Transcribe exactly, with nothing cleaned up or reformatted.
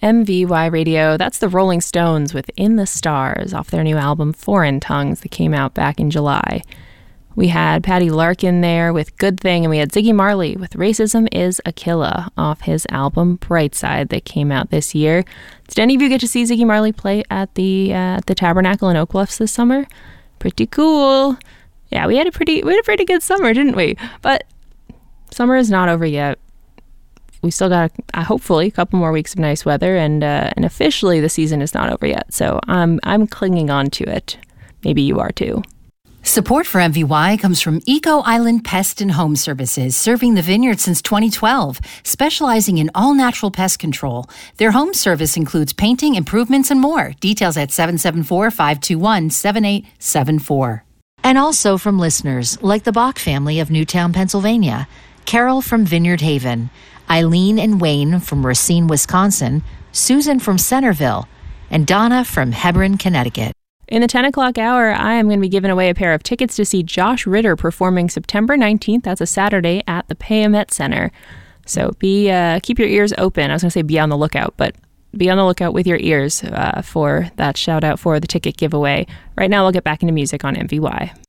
M V Y Radio. That's the Rolling Stones with In the Stars off their new album Foreign Tongues that came out back in July. We had Patty Larkin there with Good Thing, and we had Ziggy Marley with Racism is a Killer off his album Brightside that came out this year. Did any of you get to see Ziggy Marley play at the uh, the Tabernacle in Oak Bluffs this summer? Pretty cool. Yeah, we had a pretty we had a pretty good summer, didn't we? But summer is not over yet. We still got, uh, hopefully, a couple more weeks of nice weather, and uh, and officially the season is not over yet. So I'm I'm clinging on to it. Maybe you are too. Support for M V Y comes from Eco Island Pest and Home Services, serving the vineyard since twenty twelve, specializing in all-natural pest control. Their home service includes painting, improvements, and more. Details at seven seven four, five two one, seven eight seven four. And also from listeners like the Bach family of Newtown, Pennsylvania, Carol from Vineyard Haven, Eileen and Wayne from Racine, Wisconsin, Susan from Centerville, and Donna from Hebron, Connecticut. In the ten o'clock hour, I am going to be giving away a pair of tickets to see Josh Ritter performing September nineteenth. That's a Saturday at the Payomet Center. So be uh, keep your ears open. I was going to say be on the lookout, but be on the lookout with your ears uh, for that shout out for the ticket giveaway. Right now, we'll get back into music on M V Y.